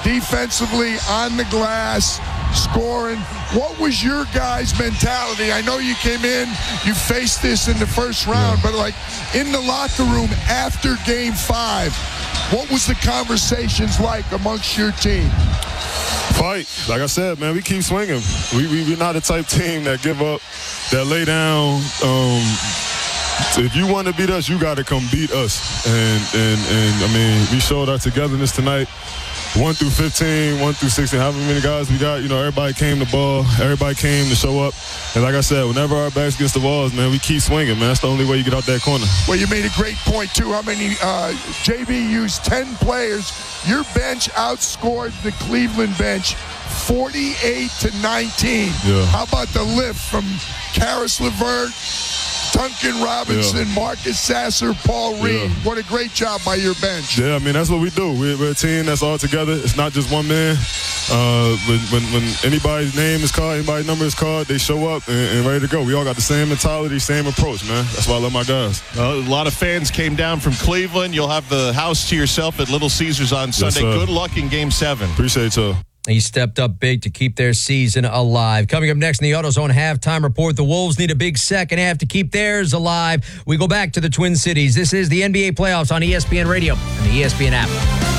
defensively, on the glass, scoring. What was your guys' mentality? I know you came in, you faced this in the first round, but like in the locker room after Game 5, what was the conversations like amongst your team? Fight. Like I said, man, we keep swinging. We're not the type team that give up, that lay down. If you want to beat us, you got to come beat us. And I mean, we showed our togetherness tonight. 1 through 15, 1 through 16, however many guys we got, everybody came to ball, everybody came to show up. And like I said, whenever our backs against the walls, man, we keep swinging, man. That's the only way you get out that corner. Well, you made a great point, too. How many, JB used 10 players. Your bench outscored the Cleveland bench 48-19. Yeah. How about the lift from Karis LeVert, Duncan Robinson, Marcus Sasser, Paul Reed? What a great job by your bench. Yeah, I mean, that's what we do. We're a team that's all together. It's not just one man. When anybody's name is called, anybody's number is called, they show up and ready to go. We all got the same mentality, same approach, man. That's why I love my guys. A lot of fans came down from Cleveland. You'll have the house to yourself at Little Caesars on Sunday. Yes, good luck in Game 7. Appreciate y'all. He stepped up big to keep their season alive. Coming up next in the AutoZone halftime report, the Wolves need a big second half to keep theirs alive. We go back to the Twin Cities. This is the NBA playoffs on ESPN Radio and the ESPN app.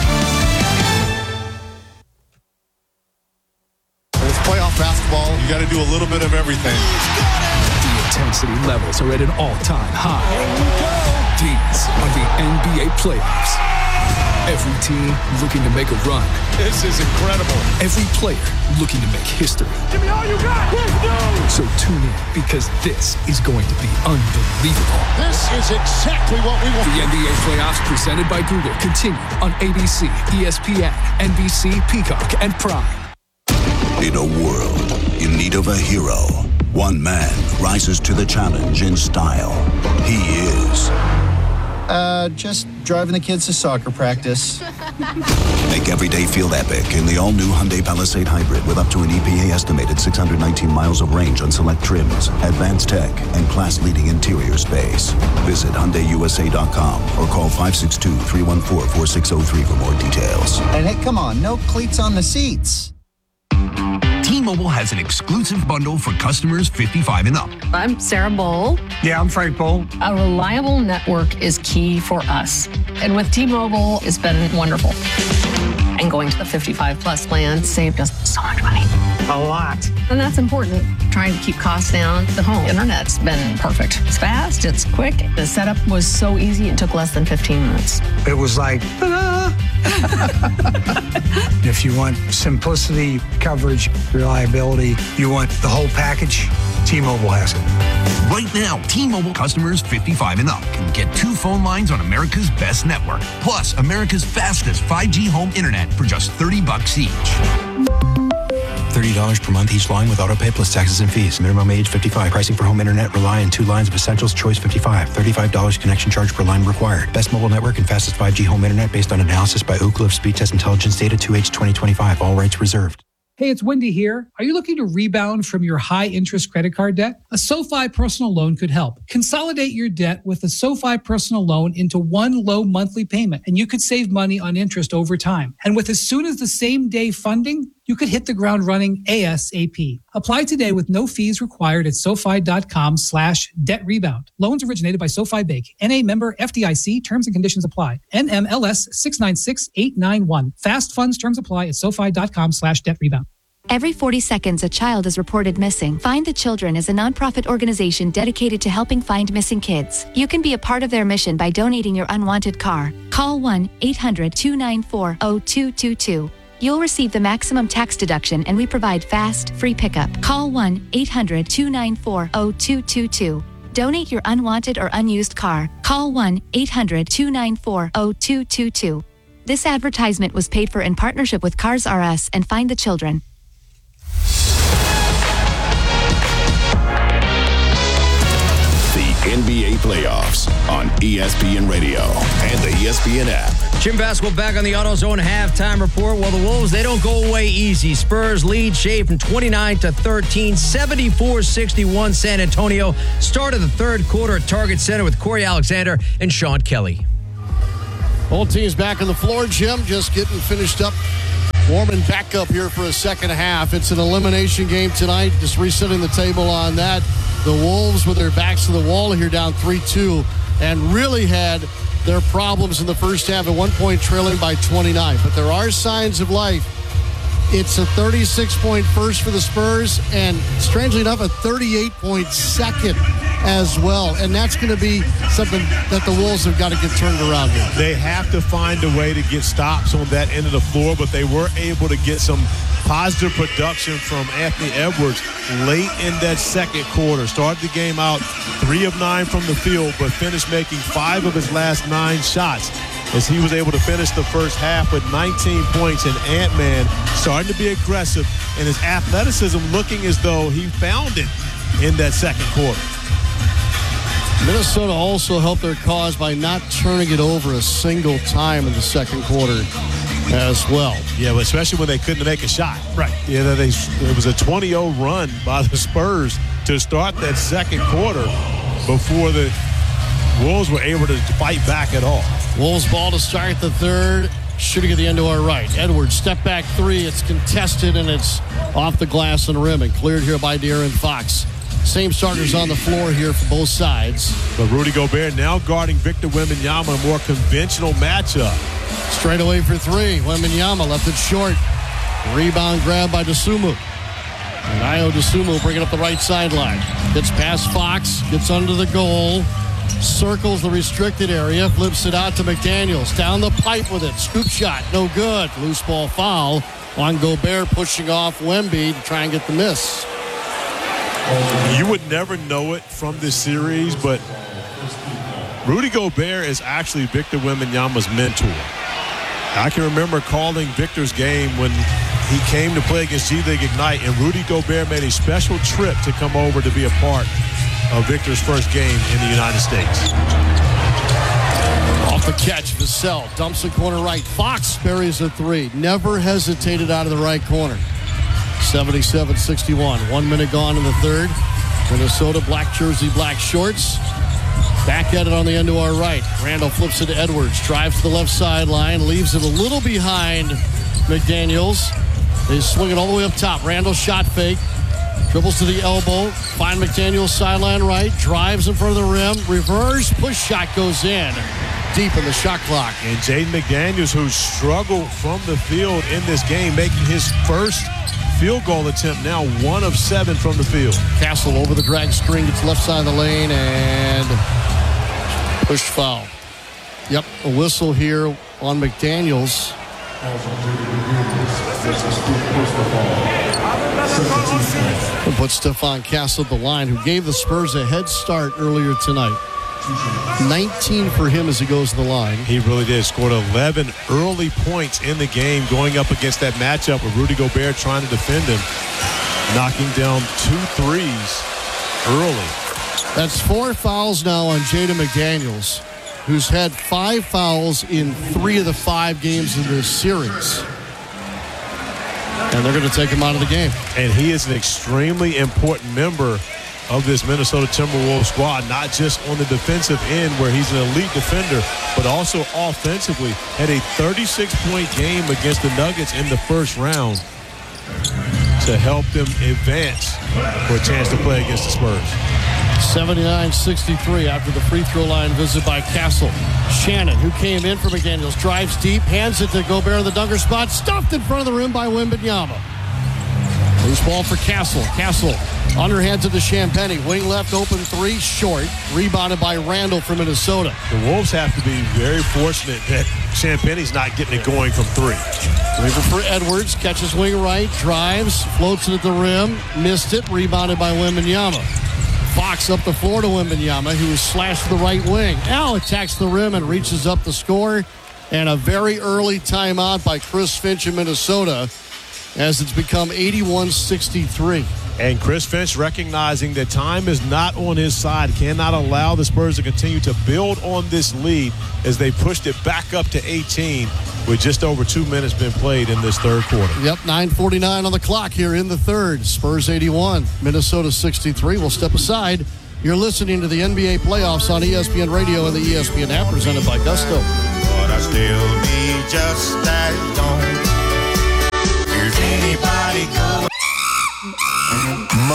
It's playoff basketball. You got to do a little bit of everything. The intensity levels are at an all-time high. These are the NBA playoffs. Every team looking to make a run. This is incredible. Every player looking to make history. Give me all you got. So tune in because this is going to be unbelievable. This is exactly what we want. The NBA playoffs presented by Google continue on ABC, ESPN, NBC, Peacock, and Prime. In a world in need of a hero, one man rises to the challenge in style. He is... just driving the kids to soccer practice. Make every day feel epic in the all-new Hyundai Palisade Hybrid with up to an EPA-estimated 619 miles of range on select trims, advanced tech, and class-leading interior space. Visit HyundaiUSA.com or call 562-314-4603 for more details. And hey, come on, no cleats on the seats. T-Mobile has an exclusive bundle for customers 55 and up. I'm Sarah Bowl. Yeah, I'm Frank Bowl. A reliable network is key for us. And with T-Mobile, it's been wonderful. And going to the 55 plus plan saved us so much money. A lot. And that's important. Trying to keep costs down. The home internet's been perfect. It's fast, it's quick. The setup was so easy, it took less than 15 minutes. It was like, ta-da! If you want simplicity, coverage, reliability, you want the whole package, T-Mobile has it. Right now, T-Mobile customers 55 and up can get 2 phone lines on America's best network, plus America's fastest 5G home internet for just $30 each. $30 per month each line with autopay plus taxes and fees. Minimum age 55. Pricing for home internet rely on 2 lines of Essentials Choice 55. $35 connection charge per line required. Best mobile network and fastest 5G home internet based on analysis by Ookla of Speed Test Intelligence data 2H 2025. All rights reserved. Hey, it's Wendy here. Are you looking to rebound from your high-interest credit card debt? A SoFi personal loan could help. Consolidate your debt with a SoFi personal loan into one low monthly payment, and you could save money on interest over time. And with as soon as the same day funding, you could hit the ground running ASAP. Apply today with no fees required at SoFi.com/debt rebound. Loans originated by SoFi Bank. NA member FDIC. Terms and conditions apply. NMLS 696891. Fast funds terms apply at SoFi.com/debt rebound. Every 40 seconds, a child is reported missing. Find the Children is a nonprofit organization dedicated to helping find missing kids. You can be a part of their mission by donating your unwanted car. Call 1-800-294-0222. You'll receive the maximum tax deduction, and we provide fast, free pickup. Call 1-800-294-0222. Donate your unwanted or unused car. Call 1-800-294-0222. This advertisement was paid for in partnership with Cars R Us and Find the Children. NBA playoffs on ESPN Radio and the ESPN app. Jim Vasquez back on the AutoZone halftime report. Well, the Wolves, they don't go away easy. Spurs lead Shea from 29-13, 74-61 San Antonio. Start of the third quarter at Target Center with Corey Alexander and Sean Kelly. Whole team's back on the floor, Jim, just getting finished up Warming back up here for a second half. It's an elimination game tonight. Just resetting the table on that. The Wolves with their backs to the wall here down 3-2 and really had their problems in the first half at one point trailing by 29. But there are signs of life. It's a 36-point first for the Spurs and, strangely enough, a 38-point second as well. And that's going to be something that the Wolves have got to get turned around here. They have to find a way to get stops on that end of the floor, but they were able to get some positive production from Anthony Edwards late in that second quarter. Started the game out 3 of 9 from the field, but finished making 5 of his last 9 shots, as he was able to finish the first half with 19 points. And Ant-Man starting to be aggressive, and his athleticism looking as though he found it in that second quarter. Minnesota also helped their cause by not turning it over a single time in the second quarter as well. Yeah, but especially when they couldn't make a shot. Right. Yeah, it was a 20-0 run by the Spurs to start that second quarter before the Wolves were able to fight back at all. Wolves ball to start the third. Shooting at the end to our right. Edwards, step back 3. It's contested, and it's off the glass and rim and cleared here by De'Aaron Fox. Same starters on the floor here for both sides. But Rudy Gobert now guarding Victor Wembanyama, a more conventional matchup. Straight away for 3. Wembanyama left it short. Rebound grab by Dosunmu. And Ayo Dosunmu bringing up the right sideline. Gets past Fox, gets under the goal, circles the restricted area, flips it out to McDaniels. Down the pipe with it. Scoop shot, no good. Loose ball foul on Gobert, pushing off Wemby to try and get the miss. You would never know it from this series, but Rudy Gobert is actually Victor Wembanyama's mentor. I can remember calling Victor's game when he came to play against G League Ignite, and Rudy Gobert made a special trip to come over to be a part of Victor's first game in the United States. Off the catch, Vassell dumps the corner right. Fox buries a 3. Never hesitated out of the right corner. 77-61. 1 minute gone in the third. Minnesota, black jersey, black shorts. Back at it on the end to our right. Randall flips it to Edwards. Drives to the left sideline. Leaves it a little behind McDaniels. They swing it all the way up top. Randall shot fake. Dribbles to the elbow. Find McDaniels sideline right. Drives in front of the rim. Reverse. Push shot goes in. Deep in the shot clock. And Jaden McDaniels, who struggled from the field in this game, making his first field goal attempt now 1 of 7 from the field. Castle over the drag screen, gets left side of the lane and pushed foul. Yep, a whistle here on McDaniels. Put Stephon Castle at the line, who gave the Spurs a head start earlier tonight. 19 for him as he goes to the line. He really did. Scored 11 early points in the game, going up against that matchup with Rudy Gobert trying to defend him, knocking down 2 threes early. That's 4 fouls now on Jaden McDaniels, who's had 5 fouls in 3 of the 5 games in this series. And they're going to take him out of the game. And he is an extremely important member of this Minnesota Timberwolves squad, not just on the defensive end where he's an elite defender, but also offensively. Had a 36-point game against the Nuggets in the first round to help them advance for a chance to play against the Spurs. 79-63 after the free throw line visit by Castle. Shannon, who came in for McDaniels, drives deep, hands it to Gobert in the dunker spot, stuffed in front of the rim by Wembanyama. Loose ball for Castle. Castle underhand to the Champagnie. Wing left, open 3, short. Rebounded by Randall from Minnesota. The Wolves have to be very fortunate that Champagnie's not getting it going from 3. Waiver for Edwards. Catches wing right. Drives. Floats it at the rim. Missed it. Rebounded by Wembanyama. Fox up the floor to Wembanyama, who was slashed to the right wing. Now attacks the rim and reaches up the score. And a very early timeout by Chris Finch in Minnesota, as it's become 81-63. And Chris Finch recognizing that time is not on his side, cannot allow the Spurs to continue to build on this lead as they pushed it back up to 18 with just over 2 minutes been played in this third quarter. Yep, 9:49 on the clock here in the third. Spurs 81, Minnesota 63. We'll step aside. You're listening to the NBA playoffs on ESPN Radio and the ESPN app, presented by Gusto. But I still need just that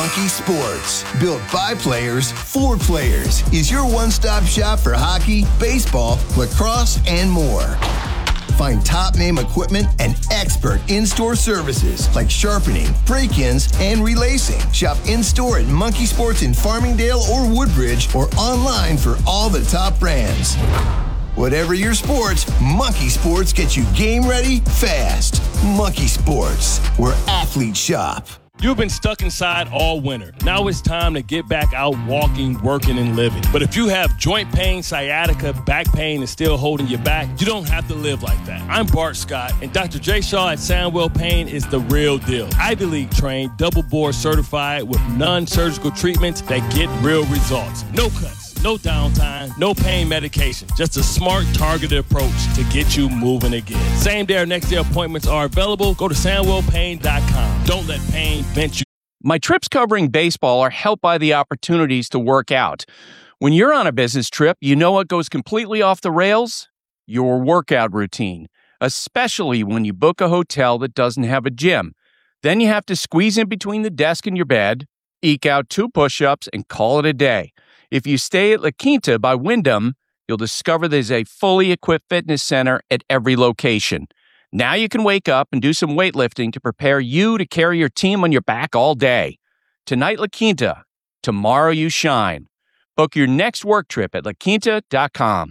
Monkey Sports. Built by players, for players, is your one-stop shop for hockey, baseball, lacrosse, and more. Find top-name equipment and expert in-store services like sharpening, break-ins, and relacing. Shop in-store at Monkey Sports in Farmingdale or Woodbridge, or online for all the top brands. Whatever your sports, Monkey Sports gets you game ready fast. Monkey Sports, where athletes shop. You've been stuck inside all winter. Now it's time to get back out walking, working, and living. But if you have joint pain, sciatica, back pain, and still holding you back, you don't have to live like that. I'm Bart Scott, and Dr. Jay Shaw at Sandwell Pain is the real deal. Ivy League trained, double board certified with non-surgical treatments that get real results. No cuts. No downtime, no pain medication. Just a smart, targeted approach to get you moving again. Same day or next day appointments are available. Go to SandwellPain.com. Don't let pain bent you. My trips covering baseball are helped by the opportunities to work out. When you're on a business trip, you know what goes completely off the rails? Your workout routine, especially when you book a hotel that doesn't have a gym. Then you have to squeeze in between the desk and your bed, eke out 2 push-ups, and call it a day. If you stay at La Quinta by Wyndham, you'll discover there's a fully equipped fitness center at every location. Now you can wake up and do some weightlifting to prepare you to carry your team on your back all day. Tonight, La Quinta. Tomorrow, you shine. Book your next work trip at laquinta.com.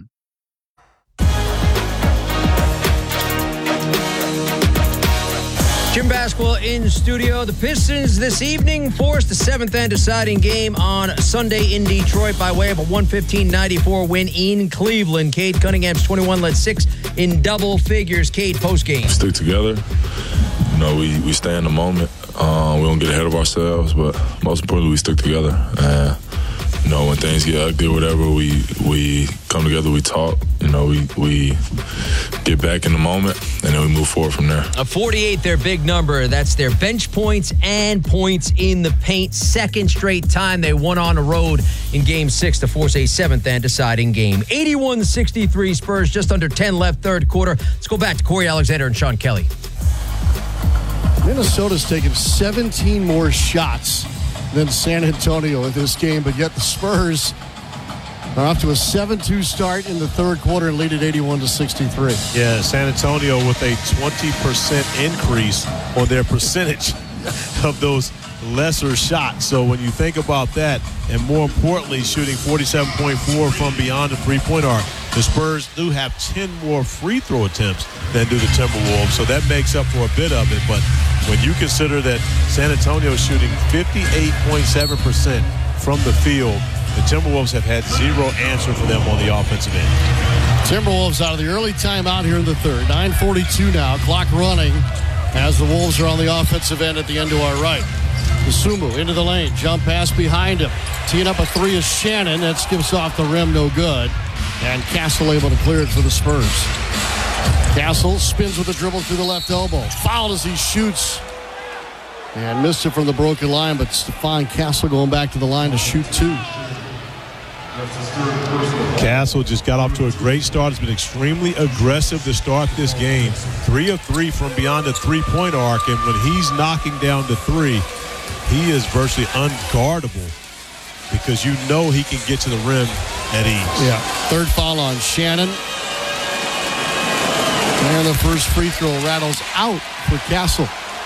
Gym basketball in studio. The Pistons this evening forced the 7th and deciding game on Sunday in Detroit by way of a 115-94 win in Cleveland. Cade Cunningham's 21 led 6 in double figures. Cade, postgame. Stick together. You know, we stay in the moment. We don't get ahead of ourselves, but most importantly, we stick together. And you know, when things get ugly or whatever, we come together, we talk. You know, we get back in the moment, and then we move forward from there. A 48, their big number. That's their bench points and points in the paint. Second straight time they won on the road in Game 6 to force a 7th and deciding game. 81-63 Spurs, just under 10 left, third quarter. Let's go back to Corey Alexander and Sean Kelly. Minnesota's taken 17 more shots than San Antonio in this game, but yet the Spurs are off to a 7-2 start in the third quarter and lead at 81-63. Yeah, San Antonio with a 20% increase on their percentage of those lesser shots. So when you think about that, and more importantly, shooting 47.4 from beyond the three-point arc, the Spurs do have 10 more free throw attempts than do the Timberwolves, so that makes up for a bit of it. But when you consider that San Antonio is shooting 58.7% from the field, the Timberwolves have had zero answer for them on the offensive end. Timberwolves out of the early timeout here in the third. 9:42 now, clock running as the Wolves are on the offensive end at the end to our right. Sumu into the lane, jump pass behind him. Teeing up a three is Shannon. That skips off the rim, no good. And Castle able to clear it for the Spurs. Castle spins with a dribble through the left elbow. Fouled as he shoots. And missed it from the broken line, but Stephon Castle going back to the line to shoot 2. Castle just got off to a great start. Has been extremely aggressive to start this game. 3 of 3 from beyond the three-point arc, and when he's knocking down the three, he is virtually unguardable because you know he can get to the rim at ease. Yeah. Third foul on Shannon. And the first free throw rattles out for Castle.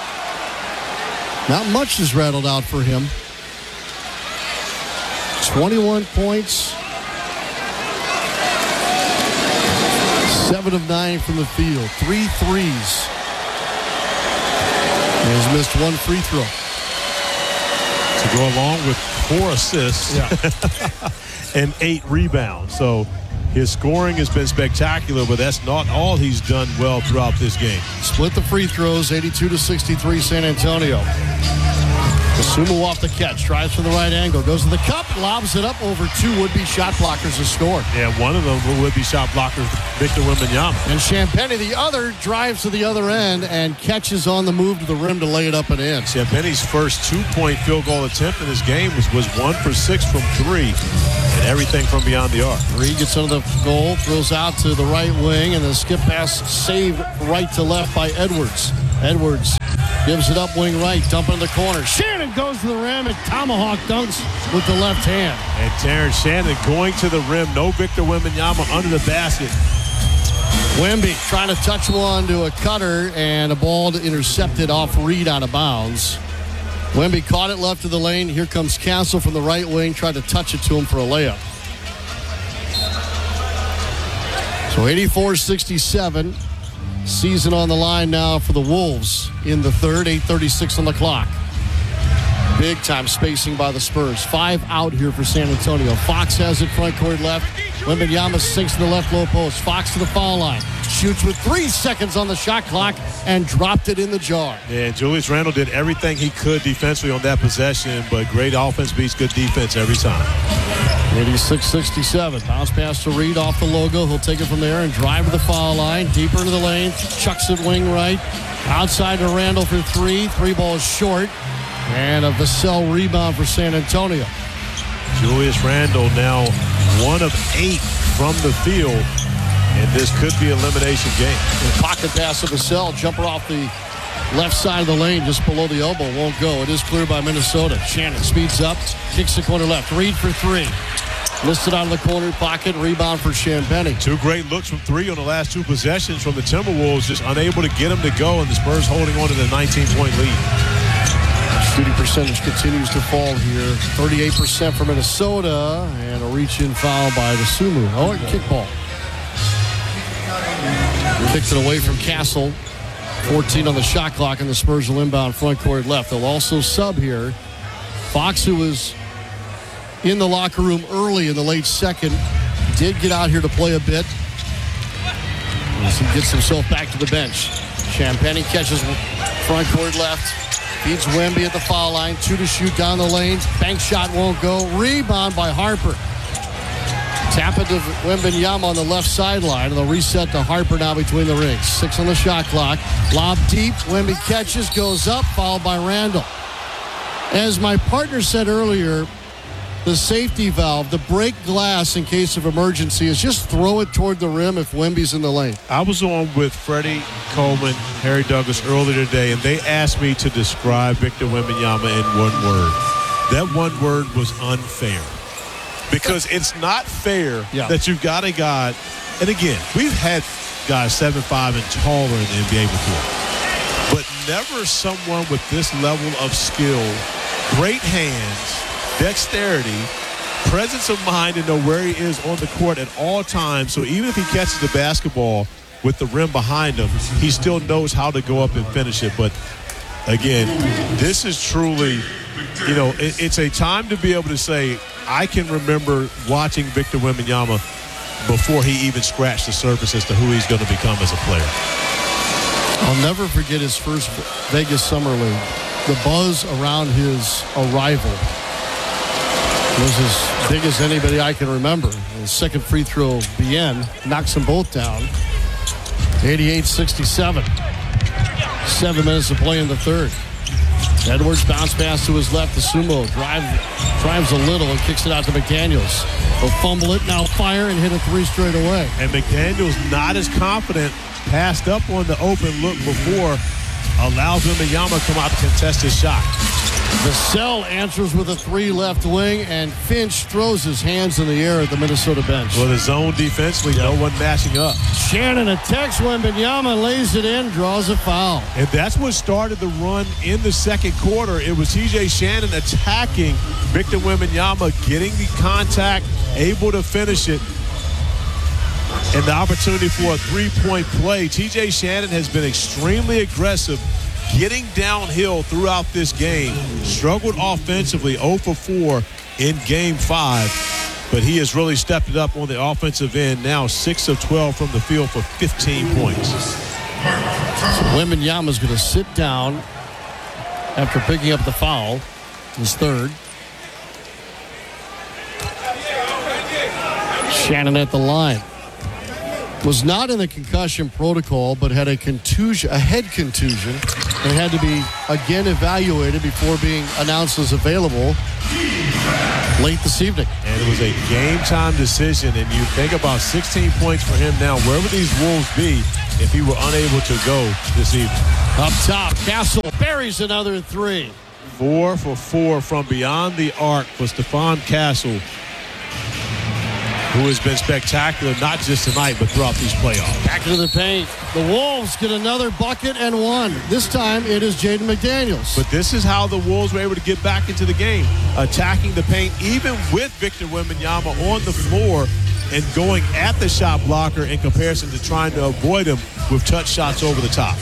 Not much is rattled out for him. 21 points. 7 of 9 from the field. 3 threes. He has missed 1 free throw. To go along with 4 assists and 8 rebounds. So his scoring has been spectacular, but that's not all he's done well throughout this game. Split the free throws, 82-63 San Antonio. Sumu off the catch, drives from the right angle, goes to the cup, lobs it up over 2 would-be shot blockers to score. Yeah, one of them would-be shot blockers, Victor Wembanyama. And Champagnie, the other, drives to the other end and catches on the move to the rim to lay it up and in. Champagnie's first 2-point field goal attempt in this game was 1 for 6 from 3, and everything from beyond the arc. 3 gets under the goal, throws out to the right wing, and the skip pass saved right to left by Edwards. Edwards Gives it up wing right, dumping in the corner. Shannon goes to the rim and tomahawk dunks with the left hand. And Terrence Shannon going to the rim. No Victor Wembanyama under the basket. Wemby trying to touch one to a cutter, and a ball intercepted off Reed out of bounds. Wemby caught it left of the lane. Here comes Castle from the right wing, tried to touch it to him for a layup. So 84-67. Season on the line now for the Wolves in the third. 8:36 on the clock. Big time spacing by the Spurs. 5 out here for San Antonio. Fox has it front court left. Wembanyama sinks to the left low post. Fox to the foul line. Shoots with 3 seconds on the shot clock and dropped it in the jar. Yeah, Julius Randle did everything he could defensively on that possession, but great offense beats good defense every time. 86-67. Bounce pass to Reed off the logo. He'll take it from there and drive to the foul line. Deeper into the lane. Chucks it wing right. Outside to Randle for 3. 3 balls short. And a Vassell rebound for San Antonio. Julius Randle now 1 of 8 from the field. And this could be an elimination game. The pocket pass to Vassell. Jumper off the left side of the lane, just below the elbow. Won't go. It is cleared by Minnesota. Shannon speeds up. Kicks the corner left. Reed for 3. Listed out of the corner pocket. Rebound for Champagnie. 2 great looks from 3 on the last 2 possessions from the Timberwolves. Just unable to get them to go, and the Spurs holding on to the 19-point lead. Shooting percentage continues to fall here. 38% for Minnesota, and a reach-in foul by the Sumu. Oh, kickball. Kicked it away from Castle. 14 on the shot clock, and the Spurs will inbound front court left. They'll also sub here. Fox, who was in the locker room early in the late second, did get out here to play a bit. As he gets himself back to the bench. Champagnie catches front court left. Beats Wemby at the foul line. 2 to shoot down the lane. Bank shot won't go. Rebound by Harper. Tap it to Wembanyama on the left sideline. And they'll reset to Harper now between the rings. 6 on the shot clock. Lob deep. Wemby catches, goes up, fouled by Randle. As my partner said earlier, the safety valve, the break glass in case of emergency, is just throw it toward the rim if Wemby's in the lane. I was on with Freddie Coleman, Harry Douglas earlier today, and they asked me to describe Victor Wembanyama in 1 word. That 1 word was unfair. Because it's not fair that you've got a guy, and again, we've had guys 7'5" and taller in the NBA before, but never someone with this level of skill, great hands, dexterity, presence of mind to know where he is on the court at all times. So even if he catches the basketball with the rim behind him, he still knows how to go up and finish it. But again, this is truly, it's a time to be able to say, I can remember watching Victor Wembanyama before he even scratched the surface as to who he's going to become as a player. I'll never forget his first Vegas Summer League. The buzz around his arrival was as big as anybody I can remember. The second free throw, Bien knocks them both down. 88-67. 7 minutes to play in the third. Edwards bounce pass to his left. The Sumo drives a little and kicks it out to McDaniels. He'll fumble it, now fire, and hit a 3 straight away. And McDaniels, not as confident, passed up on the open look before, allows Wembanyama to come out to contest his shot. Vassell answers with a 3 left wing, and Finch throws his hands in the air at the Minnesota bench. Well, the zone defensively, no one matching up. Shannon attacks Wembanyama, lays it in, draws a foul. And that's what started the run in the second quarter. It was TJ Shannon attacking Victor Wembanyama, getting the contact, able to finish it. And the opportunity for a 3-point play. TJ Shannon has been extremely aggressive, getting downhill throughout this game. Struggled offensively, 0 for 4 in Game 5. But he has really stepped it up on the offensive end. Now 6 of 12 from the field for 15 points. So Wembanyama's going to sit down after picking up the foul. His third. Shannon at the line. Was not in the concussion protocol, but had a head contusion, and had to be again evaluated before being announced as available late this evening. And it was a game-time decision, and you think about 16 points for him now. Where would these Wolves be if he were unable to go this evening? Up top, Castle buries another three. 4 for 4 from beyond the arc for Stephon Castle, who has been spectacular, not just tonight, but throughout these playoffs. Back into the paint. The Wolves get another bucket and one. This time it is Jaden McDaniels. But this is how the Wolves were able to get back into the game, attacking the paint, even with Victor Wembanyama on the floor and going at the shot blocker in comparison to trying to avoid him with touch shots over the top.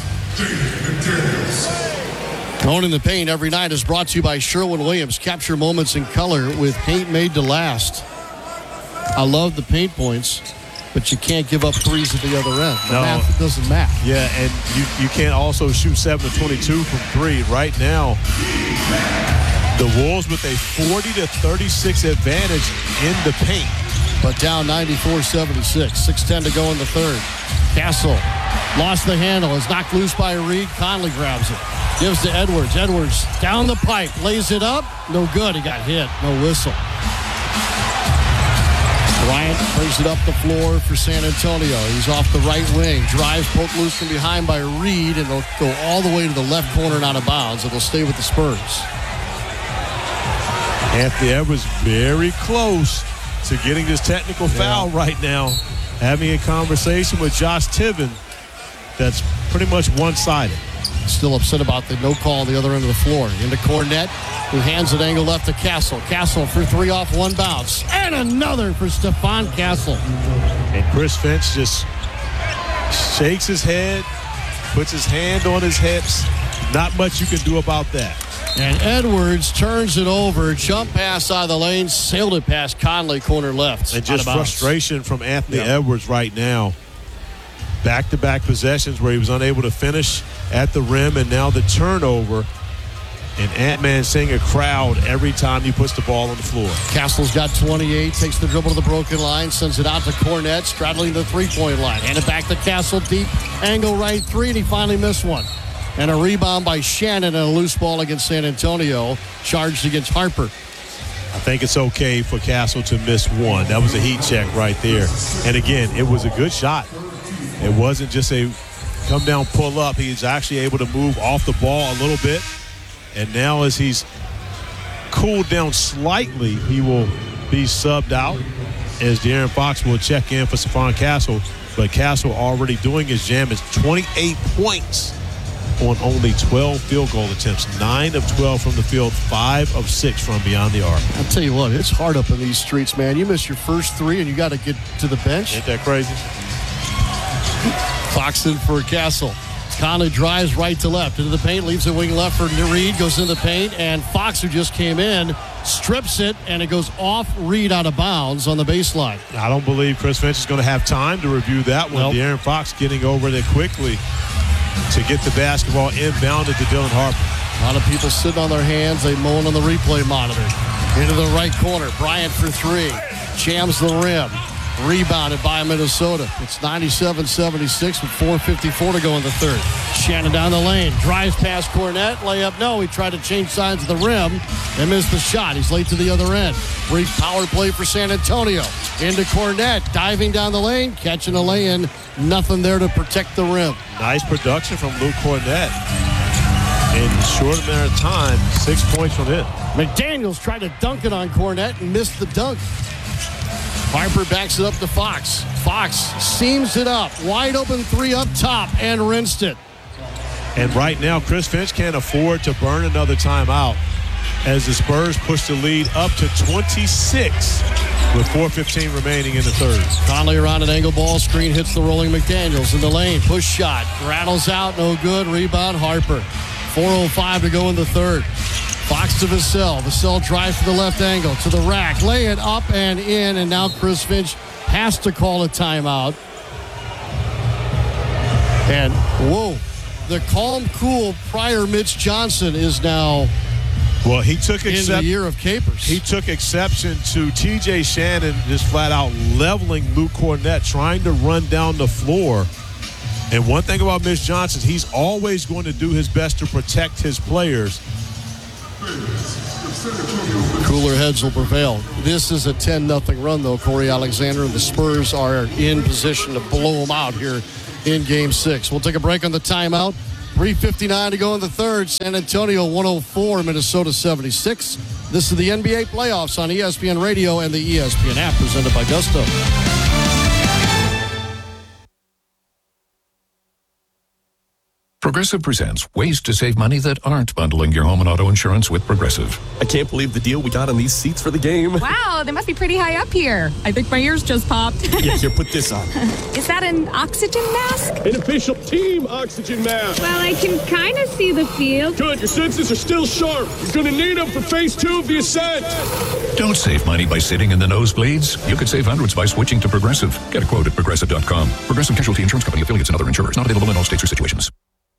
Owning the paint every night is brought to you by Sherwin-Williams. Capture moments in color with paint made to last. I love the paint points, but you can't give up threes at the other end. The math doesn't match. Yeah, and you can't also shoot 7 of 22 from 3. Right now, the Wolves with a 40-36 advantage in the paint. But down 94-76. 6:10 to go in the third. Castle lost the handle. Is knocked loose by Reed. Conley grabs it. Gives to Edwards. Edwards down the pipe. Lays it up. No good. He got hit. No whistle. Bryant brings it up the floor for San Antonio. He's off the right wing. Drives, poked loose from behind by Reed, and it'll go all the way to the left corner and out of bounds. It'll stay with the Spurs. Anthony Edwards very close to getting this technical foul right now. Having a conversation with Josh Tiven that's pretty much one-sided. Still upset about the no call on the other end of the floor. Into Cornette, who hands it angle left to Castle. Castle for 3 off one bounce. And another for Stephon Castle. And Chris Finch just shakes his head, puts his hand on his hips. Not much you can do about that. And Edwards turns it over. Jump pass out of the lane. Sailed it past Conley, corner left. And just frustration from Anthony Edwards right now. Back-to-back possessions where he was unable to finish at the rim, and now the turnover. And Ant-Man seeing a crowd every time he puts the ball on the floor. Castle's got 28, takes the dribble to the broken line, sends it out to Cornette, straddling the three-point line. Hand it back to Castle, deep angle right three, and he finally missed one. And a rebound by Shannon and a loose ball against San Antonio, charged against Harper. I think it's okay for Castle to miss one. That was a heat check right there. And again, it was a good shot. It wasn't just a come down, pull up. He's actually able to move off the ball a little bit. And now as he's cooled down slightly, he will be subbed out as De'Aaron Fox will check in for Stephon Castle. But Castle already doing his jam is 28 points on only 12 field goal attempts. 9 of 12 from the field, 5 of 6 from beyond the arc. I'll tell you what, it's hard up in these streets, man. You miss your first 3 and you got to get to the bench. Ain't that crazy? Fox in for Castle. Conley drives right to left into the paint, leaves the wing left for Reed, goes in the paint, and Fox, who just came in, strips it, and it goes off Reed out of bounds on the baseline. I don't believe Chris Finch is going to have time to review that one. Nope. De'Aaron Fox getting over there quickly to get the basketball inbounded to Dylan Harper. A lot of people sitting on their hands. They moan on the replay monitor. Into the right corner. Bryant for 3. Jams the rim. Rebounded by Minnesota. It's 97-76 with 4:54 to go in the third. Shannon down the lane. Drives past Cornette. Layup, no. He tried to change sides of the rim and missed the shot. He's late to the other end. Brief power play for San Antonio. Into Cornette. Diving down the lane. Catching a lay-in. Nothing there to protect the rim. Nice production from Luke Cornette. In a short amount of time, 6 points from him. McDaniels tried to dunk it on Cornette and missed the dunk. Harper backs it up to Fox. Fox seams it up. Wide open 3 up top and rinsed it. And right now, Chris Finch can't afford to burn another timeout as the Spurs push the lead up to 26 with 4:15 remaining in the third. Conley around an angle ball screen, hits the rolling McDaniels in the lane. Push shot. Rattles out. No good. Rebound Harper. 4:05 to go in the third. Fox to Vassell. Vassell drives to the left angle, to the rack. Lay it up and in, and now Chris Finch has to call a timeout. And, whoa, the calm, cool prior Mitch Johnson is now he took in the year of capers. He took exception to T.J. Shannon just flat out leveling Luke Cornette, trying to run down the floor. And one thing about Mitch Johnson, he's always going to do his best to protect his players. Cooler heads will prevail. This is a 10-0 run, though, Corey Alexander, and the Spurs are in position to blow them out here in Game 6. We'll take a break on the timeout. 3:59 to go in the third. San Antonio 104, Minnesota 76. This is the NBA playoffs on ESPN Radio and the ESPN app, presented by Gusto. Progressive presents ways to save money that aren't bundling your home and auto insurance with Progressive. I can't believe the deal we got on these seats for the game. Wow, they must be pretty high up here. I think my ears just popped. Yeah, here, put this on. Is that an oxygen mask? An official team oxygen mask. Well, I can kind of see the field. Good, your senses are still sharp. You're going to need them for phase 2 of the ascent. Don't save money by sitting in the nosebleeds. You could save hundreds by switching to Progressive. Get a quote at Progressive.com. Progressive Casualty Insurance Company, affiliates, and other insurers. Not available in all states or situations.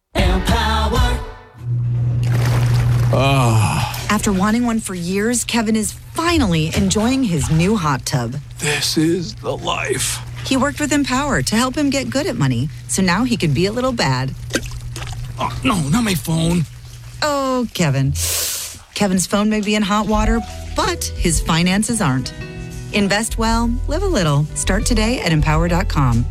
After wanting one for years, Kevin is finally enjoying his new hot tub. This is the life. He worked with Empower to help him get good at money, so now he can be a little bad. Oh, no, not my phone. Oh, Kevin. Kevin's phone may be in hot water, but his finances aren't. Invest well, live a little. Start today at Empower.com.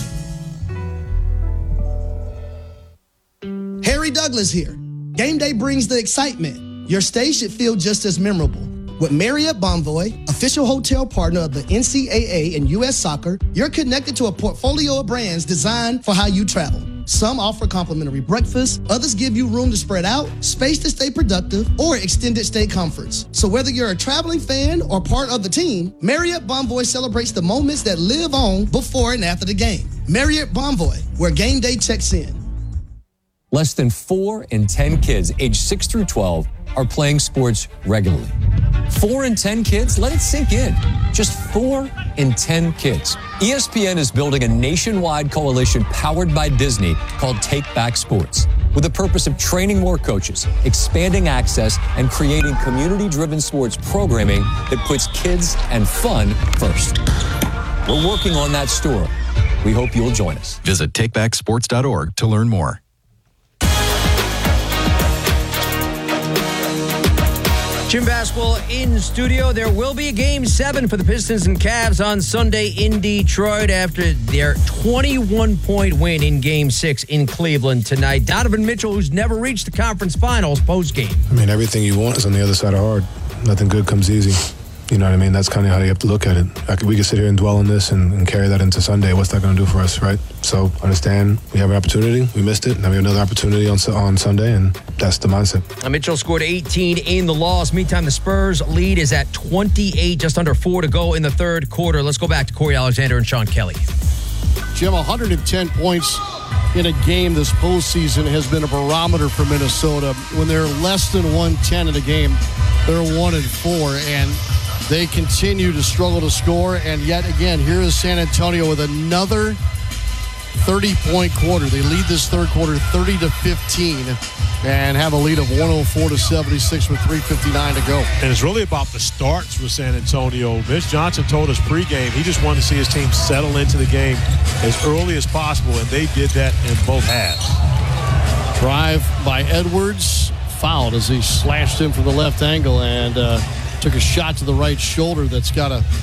Harry Douglas here. Game day brings the excitement. Your stay should feel just as memorable. With Marriott Bonvoy, official hotel partner of the NCAA and U.S. Soccer, you're connected to a portfolio of brands designed for how you travel. Some offer complimentary breakfast, others give you room to spread out, space to stay productive, or extended stay comforts. So whether you're a traveling fan or part of the team, Marriott Bonvoy celebrates the moments that live on before and after the game. Marriott Bonvoy, where game day checks in. Less than 4 in 10 kids aged 6 through 12 are playing sports regularly. 4 in 10 kids? Let it sink in. Just 4 in 10 kids. ESPN is building a nationwide coalition powered by Disney called Take Back Sports, with the purpose of training more coaches, expanding access, and creating community-driven sports programming that puts kids and fun first. We're working on that story. We hope you'll join us. Visit takebacksports.org to learn more. Jim Basketball in studio. There will be a Game 7 for the Pistons and Cavs on Sunday in Detroit after their 21-point win in Game 6 in Cleveland tonight. Donovan Mitchell, who's never reached the conference finals, post-game. I mean, everything you want is on the other side of hard. Nothing good comes easy. You know what I mean? That's kind of how you have to look at it. We could sit here and dwell on this and carry that into Sunday. What's that going to do for us, right? So understand we have an opportunity. We missed it. Now we have another opportunity on Sunday, and that's the mindset. Mitchell scored 18 in the loss. Meantime, the Spurs lead is at 28, just under 4 to go in the third quarter. Let's go back to Corey Alexander and Sean Kelly. Jim, 110 points in a game this postseason has been a barometer for Minnesota. When they're less than 110 in a game, they're 1-4, and they continue to struggle to score, and yet again, here is San Antonio with another 30-point quarter. They lead this third quarter 30-15 and have a lead of 104-76 with 3:59 to go. And it's really about the starts for San Antonio. Mitch Johnson told us pregame he just wanted to see his team settle into the game as early as possible, and they did that in both halves. Drive by Edwards, fouled as he slashed in from the left angle and took a shot to the right shoulder that's got a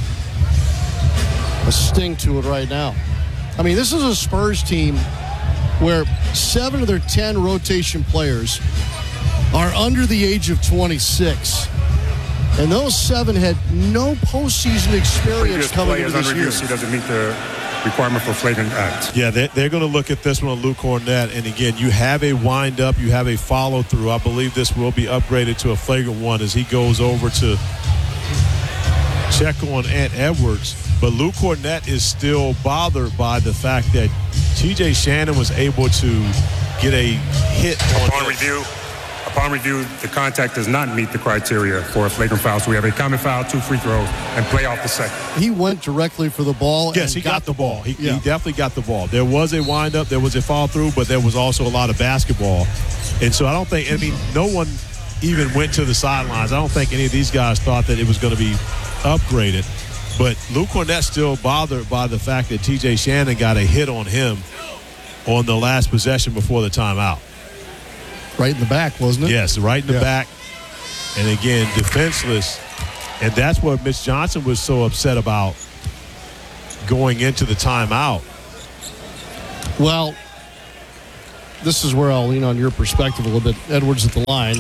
sting to it right now. I mean, this is a Spurs team where 7 of their 10 rotation players are under the age of 26. And those 7 had no postseason experience coming into this year. He doesn't meet the requirement for flagrant act. Yeah, they're going to look at this one on Luke Cornett. And again, you have a wind-up, you have a follow-through. I believe this will be upgraded to a flagrant one as he goes over to check on Ant Edwards. But Luke Cornett is still bothered by the fact that TJ Shannon was able to get a hit Upon review, the contact does not meet the criteria for a flagrant foul. So we have a common foul, 2 free throws, and play off the second. He went directly for the ball. Yes, he got the ball. He definitely got the ball. There was a windup, there was a fall through, but there was also a lot of basketball. And so I don't think, no one even went to the sidelines. I don't think any of these guys thought that it was going to be upgraded. But Luke Cornett's still bothered by the fact that TJ Shannon got a hit on him on the last possession before the timeout. Right in the back, wasn't it? Yes, right in the back. And again, defenseless. And that's what Mitch Johnson was so upset about going into the timeout. Well, this is where I'll lean on your perspective a little bit. Edwards at the line.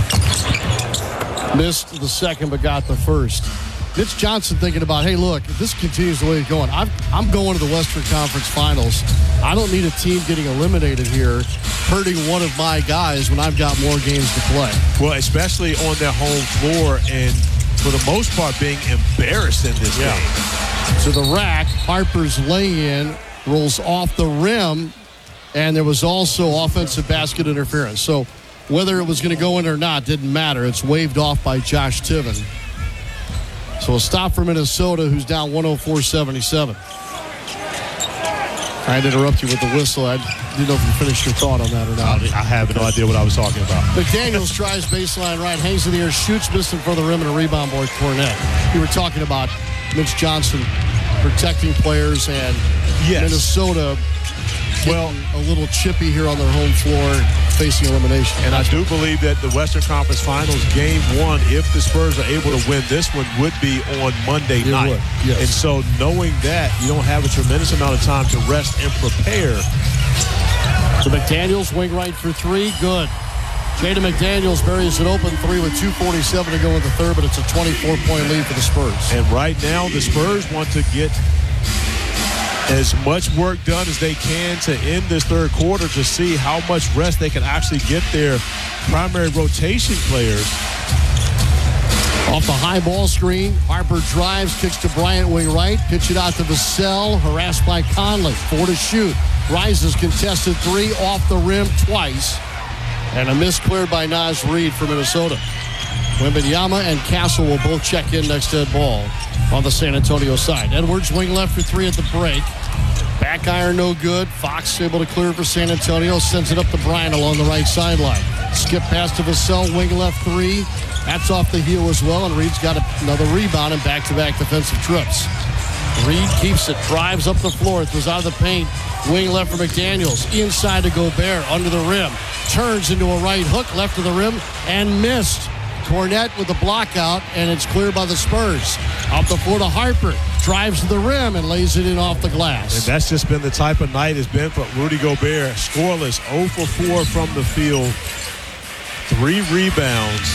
Missed the second, but got the first. Mitch Johnson thinking about, hey, look, if this continues the way it's going, I'm going to the Western Conference Finals. I don't need a team getting eliminated here, hurting one of my guys when I've got more games to play. Well, especially on their home floor and, for the most part, being embarrassed in this game. To the rack, Harper's lay-in rolls off the rim, and there was also offensive basket interference. So whether it was going to go in or not didn't matter. It's waved off by Josh Tiven. So a stop for Minnesota, who's down 104-77. I had to interrupt you with the whistle. I didn't know if you finished your thought on that or not. I have no idea what I was talking about. McDaniels tries baseline right, hangs in the air, shoots, missed in front of the rim, and a rebound board Cornette. You were talking about Mitch Johnson protecting players and Minnesota a little chippy here on their home floor, facing elimination. And I do believe that the Western Conference Finals game 1, if the Spurs are able to win this one, would be on Monday night. Yes. And so knowing that, you don't have a tremendous amount of time to rest and prepare. So McDaniels, wing right for 3, good. Jaden McDaniels buries an open 3 with 2:47 to go in the third, but it's a 24-point lead for the Spurs. And right now, the Spurs want to get as much work done as they can to end this third quarter to see how much rest they can actually get their primary rotation players. Off the high ball screen, Harper drives, kicks to Bryant, wing right, pitch it out to Vassell, harassed by Conley. 4 to shoot. Rises, contested 3, off the rim twice. And a miss cleared by Naz Reid for Minnesota. Wembanyama and Castle will both check in next to Ed Ball on the San Antonio side. Edwards, wing left for 3 at the break. Back iron, no good. Fox able to clear for San Antonio. Sends it up to Bryant along the right sideline. Skip pass to Vassell, wing left 3. That's off the heel as well, and Reed's got another rebound and back-to-back defensive trips. Reed keeps it, drives up the floor, throws out of the paint. Wing left for McDaniels. Inside to Gobert, under the rim. Turns into a right hook, left of the rim, and missed. Cornette with the block out, and it's cleared by the Spurs. Out the floor to Harper. Drives to the rim and lays it in off the glass. And that's just been the type of night it's been for Rudy Gobert. Scoreless, 0 for 4 from the field. 3 rebounds,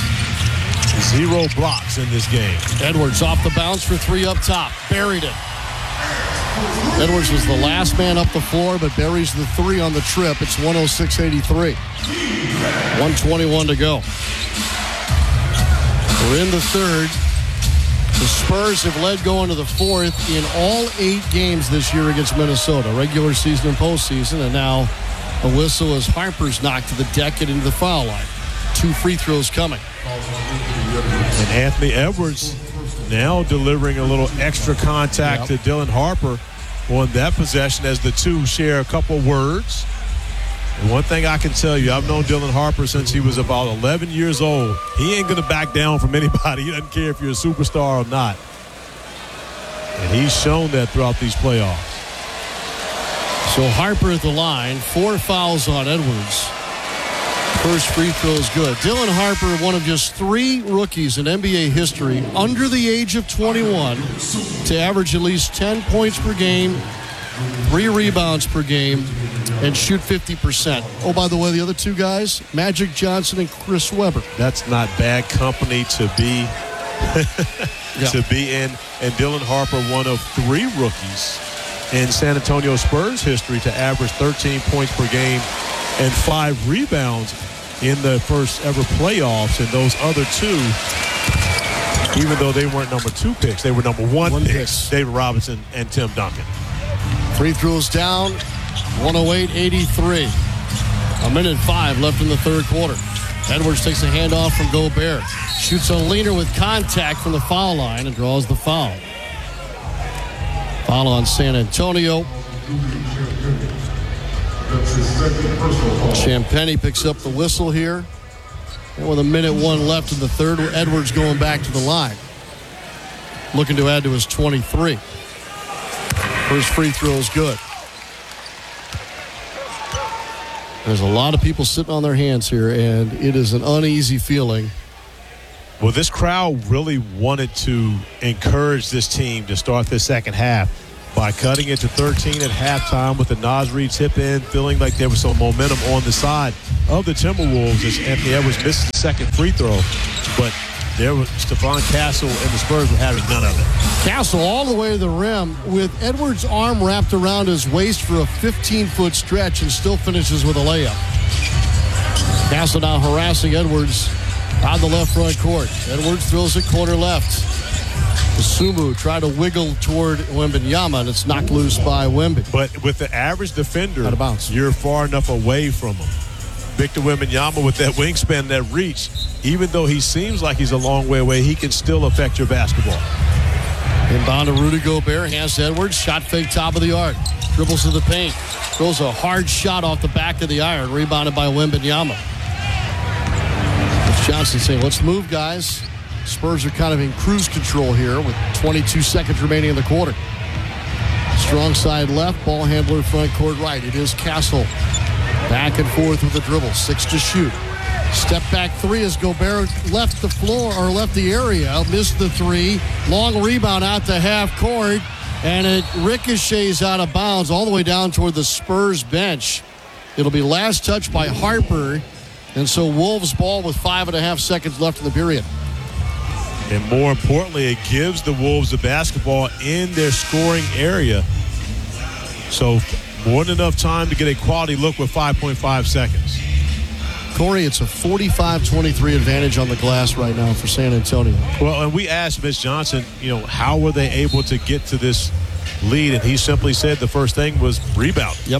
0 blocks in this game. Edwards off the bounce for 3 up top. Buried it. Edwards was the last man up the floor, but buries the 3 on the trip. It's 106-83. 1:21 to go. We're in the third. The Spurs have led going to the fourth in all 8 games this year against Minnesota, regular season and postseason, and now a whistle as Harper's knocked to the deck and into the foul line. 2 free throws coming. And Anthony Edwards now delivering a little extra contact to Dylan Harper on that possession as the two share a couple words. And one thing I can tell you, I've known Dylan Harper since he was about 11 years old. He ain't going to back down from anybody. He doesn't care if you're a superstar or not. And he's shown that throughout these playoffs. So Harper at the line, 4 fouls on Edwards. First free throw is good. Dylan Harper, one of just 3 rookies in NBA history under the age of 21 to average at least 10 points per game, 3 rebounds per game, and shoot 50%. Oh, by the way, the other 2 guys, Magic Johnson and Chris Webber. That's not bad company to be to be in. And Dylan Harper, one of 3 rookies in San Antonio Spurs history to average 13 points per game and 5 rebounds in the first ever playoffs. And those other 2, even though they weren't number 2 picks, they were number 1 picks, David Robinson and Tim Duncan. Free throws down, 108-83. 1:05 left in the third quarter. Edwards takes a handoff from Gobert. Shoots a leaner with contact from the foul line and draws the foul. Foul on San Antonio. Champagnie picks up the whistle here. And with 1:01 left in the third, Edwards going back to the line. Looking to add to his 23. First free throw is good. There's a lot of people sitting on their hands here, and it is an uneasy feeling. Well, this crowd really wanted to encourage this team to start this second half. by cutting it to 13 at halftime with the Naz Reid tip in, feeling like there was some momentum on the side of the Timberwolves as Anthony Edwards missed the second free throw. But there was Stephon Castle and the Spurs were having none of it. Castle all the way to the rim with Edwards' arm wrapped around his waist for a 15-foot stretch and still finishes with a layup. Castle now harassing Edwards on the left front court. Edwards throws it corner left. Sumu tried to wiggle toward Wembanyama, and it's knocked loose by Wemby. But with the average defender, out of bounds. You're far enough away from him. Victor Wembanyama with that wingspan, that reach, even though he seems like he's a long way away, he can still affect your basketball. Inbound to Rudy Gobert, hands to Edwards, shot fake top of the arc. Dribbles to the paint, throws a hard shot off the back of the iron, rebounded by Wembanyama. Johnson saying, let's move, guys. Spurs are kind of in cruise control here with 22 seconds remaining in the quarter. Strong side left, ball handler front court right. It is Castle. Back and forth with the dribble, 6 to shoot. Step back three as Gobert left the floor or left the area, missed the three. Long rebound out to half court, and it ricochets out of bounds all the way down toward the Spurs bench. It'll be last touch by Harper, and so Wolves ball with 5.5 seconds left in the period. And more importantly, it gives the Wolves the basketball in their scoring area. So more than enough time to get a quality look with 5.5 seconds. Corey, it's a 45-23 advantage on the glass right now for San Antonio. Well, and we asked Mitch Johnson, how were they able to get to this lead? And he simply said the first thing was rebound. Yep.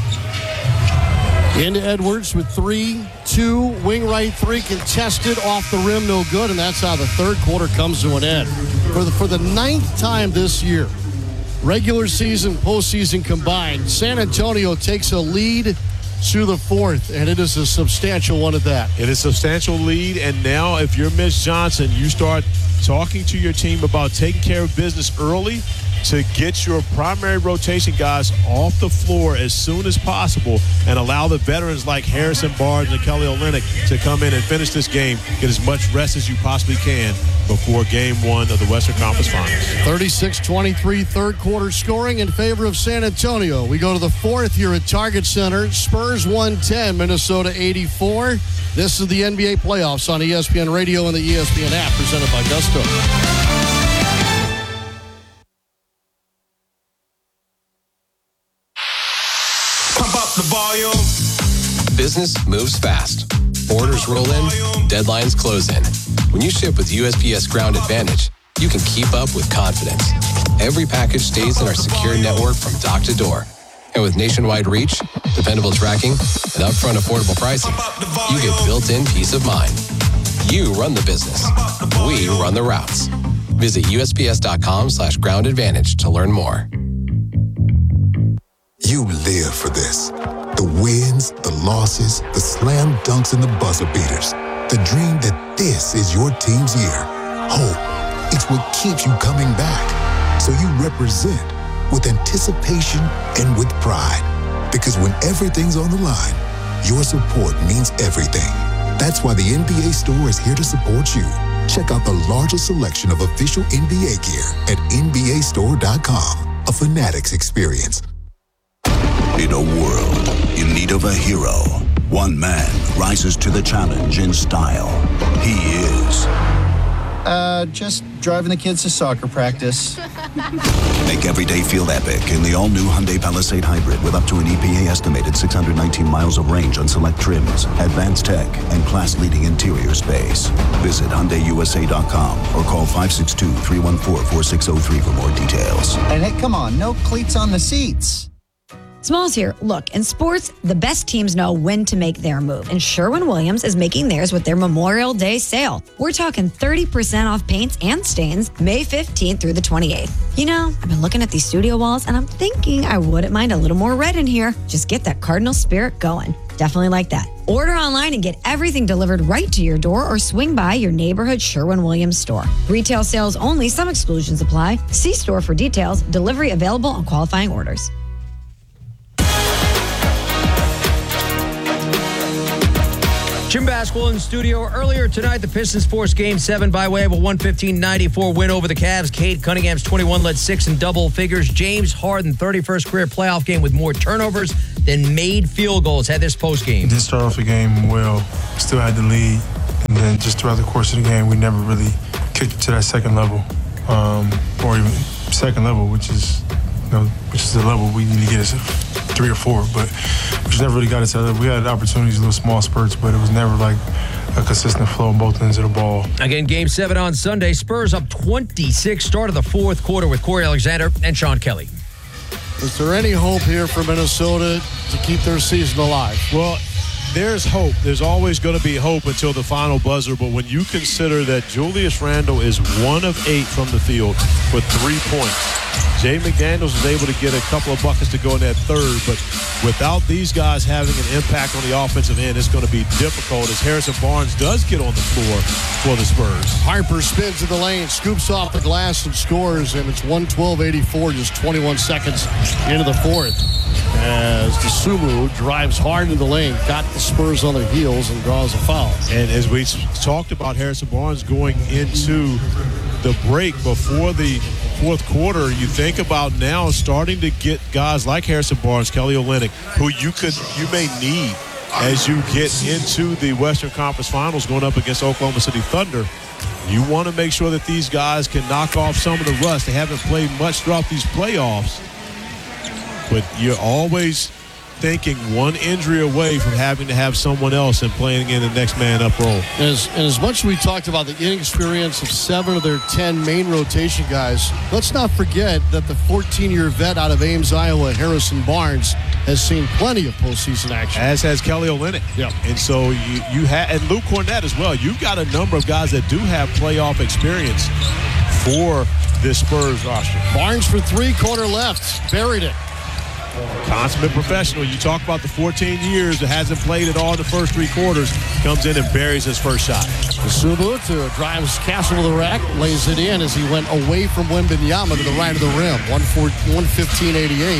Into Edwards with 3-2, wing right three contested off the rim, no good, and that's how the third quarter comes to an end. For the ninth time this year, regular season, postseason combined, San Antonio takes a lead to the fourth, and it is a substantial one at that. It is a substantial lead, and now if you're Mitch Johnson, you start talking to your team about taking care of business early to get your primary rotation guys off the floor as soon as possible and allow the veterans like Harrison Barnes and Kelly Olynyk to come in and finish this game, get as much rest as you possibly can before game one of the Western Conference Finals. 36-23 third quarter scoring in favor of San Antonio. We go to the fourth here at Target Center. Spurs 110, Minnesota 84. This is the NBA playoffs on ESPN Radio and the ESPN app, presented by Gusto. The volume. Business moves fast. Orders roll in, deadlines close in. When you ship with USPS Ground Advantage, you can keep up with confidence. Every package stays in our secure network from dock to door. And with nationwide reach, dependable tracking, and upfront affordable pricing, you get built-in peace of mind. You run the business. We run the routes. Visit USPS.com/Ground Advantage to learn more. You live for this. The wins, the losses, the slam dunks, and the buzzer beaters. The dream that this is your team's year. Hope, it's what keeps you coming back. So you represent with anticipation and with pride. Because when everything's on the line, your support means everything. That's why the NBA Store is here to support you. Check out the largest selection of official NBA gear at NBAstore.com. A Fanatics experience. In a world in need of a hero, one man rises to the challenge in style. He is... just driving the kids to soccer practice. Make every day feel epic in the all-new Hyundai Palisade Hybrid with up to an EPA-estimated 619 miles of range on select trims, advanced tech, and class-leading interior space. Visit HyundaiUSA.com or call 562-314-4603 for more details. And hey, come on, no cleats on the seats. Smalls here. Look, in sports, the best teams know when to make their move, and Sherwin-Williams is making theirs with their Memorial Day sale. We're talking 30% off paints and stains May 15th through the 28th. I've been looking at these studio walls, and I'm thinking I wouldn't mind a little more red in here. Just get that Cardinal spirit going. Definitely like that. Order online and get everything delivered right to your door or swing by your neighborhood Sherwin-Williams store. Retail sales only. Some exclusions apply. See store for details. Delivery available on qualifying orders. Jim back Basketball in the studio. Earlier tonight, the Pistons forced Game 7 by way of a 115-94 win over the Cavs. Cade Cunningham's 21 led 6 in double figures. James Harden, 31st career playoff game with more turnovers than made field goals, had this postgame. Did start off the game well. Still had the lead. And then just throughout the course of the game, we never really kicked it to that second level. Or even second level, which is the level we need to get us 3 or 4, but we just never really got it to that. We had opportunities, little small spurts, but it was never like a consistent flow on both ends of the ball. Again, Game 7 on Sunday. Spurs up 26, start of the fourth quarter with Corey Alexander and Sean Kelly. Is there any hope here for Minnesota to keep their season alive? Well, there's hope. There's always going to be hope until the final buzzer, but when you consider that Julius Randle is 1 of 8 from the field for 3 points, Jay McDaniels was able to get a couple of buckets to go in that third, but without these guys having an impact on the offensive end, it's going to be difficult as Harrison Barnes does get on the floor for the Spurs. Harper spins in the lane, scoops off the glass and scores, and it's 112-84, just 21 seconds into the fourth. As DeSumo drives hard in the lane, got the Spurs on their heels and draws a foul. And as we talked about Harrison Barnes going into the break before the fourth quarter, you think about now starting to get guys like Harrison Barnes, Kelly Olynyk, who you may need as you get into the Western Conference Finals going up against Oklahoma City Thunder. You want to make sure that these guys can knock off some of the rust. They haven't played much throughout these playoffs, but you're always thinking one injury away from having to have someone else and playing in the next man up role. As much as we talked about the inexperience of 7 of their 10 main rotation guys, let's not forget that the 14-year vet out of Ames, Iowa, Harrison Barnes, has seen plenty of postseason action. As has Kelly Olynyk. Yep. And so you have, and Luke Cornett as well. You've got a number of guys that do have playoff experience for this Spurs roster. Barnes for 3, corner left, buried it. Consummate professional. You talk about the 14 years that hasn't played at all in the first 3 quarters, comes in and buries his first shot. Subu drives Castle to the rack, lays it in as he went away from Wembanyama to the right of the rim. 115-88.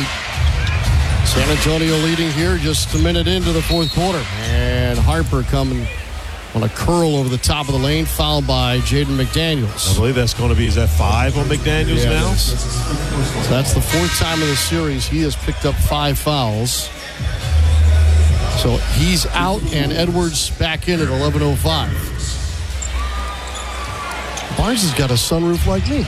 San Antonio leading here just a minute into the fourth quarter. And Harper coming on a curl over the top of the lane, fouled by Jaden McDaniels. I believe that's going to be, is that 5 on McDaniels now? So that's the 4th time in the series he has picked up 5 fouls. So he's out and Edwards back in at 11:05. Barnes has got a sunroof like me.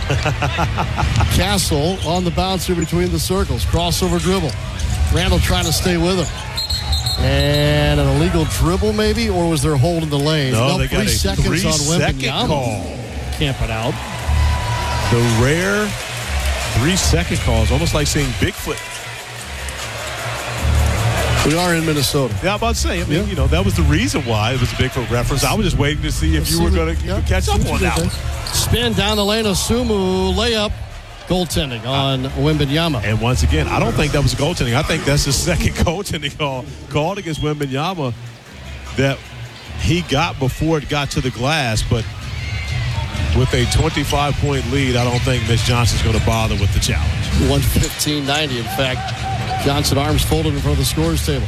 Castle on the bouncer between the circles. Crossover dribble. Randall trying to stay with him. And an illegal dribble, maybe, or was there a hold in the lane? No, they got 3 seconds 3 on second Wembanyama. call. Camp it out. The rare 3-second calls, almost like seeing Bigfoot. We are in Minnesota. Yeah, I'm about to say. I mean, that was the reason why it was a Bigfoot reference. I was just waiting to see if you were going to catch up on that one. Spin down the lane of Sumu, layup. Goaltending on Wembanyama. And once again, I don't think that was goaltending. I think that's the second goaltending call called against Wembanyama that he got before it got to the glass. But with a 25-point lead, I don't think Mitch Johnson's going to bother with the challenge. 115-90. In fact, Johnson arms folded in front of the scorer's table.